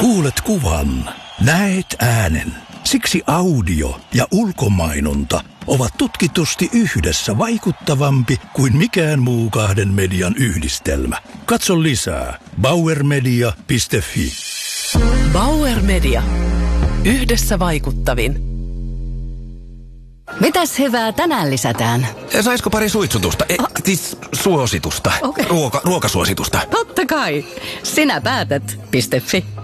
Kuulet kuvan, näet äänen. Siksi audio ja ulkomainonta ovat tutkitusti yhdessä vaikuttavampi kuin mikään muu kahden median yhdistelmä. Katso lisää bauermedia.fi. Bauer Media. Yhdessä vaikuttavin. Mitäs hyvää tänään lisätään? Saisiko pari suitsutusta? Siis suositusta. Okay. Ruokasuositusta. Totta kai. Sinä päätät. .fi.